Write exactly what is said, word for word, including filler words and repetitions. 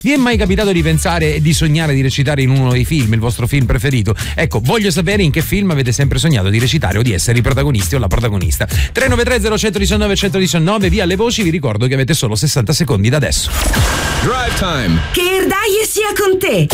Vi è mai capitato di pensare e di sognare di recitare in uno dei film, il vostro film preferito? Ecco, voglio sapere in che film avete sempre sognato di recitare o di essere i protagonisti o la protagonista. tre nove tre zero uno uno nove uno uno nove, via le voci, vi ricordo che avete solo sessanta secondi da adesso. Drive Time. Che Erdaie sia con te.